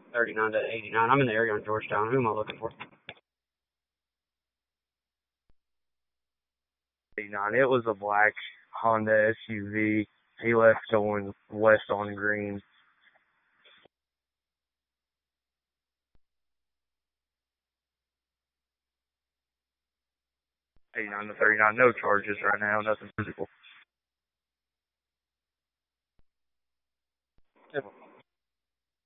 39 to 89. I'm in the area on Georgetown. Who am I looking for? 89. It was a black Honda SUV. He left going west on Green. 89 to 39. No charges right now. Nothing physical.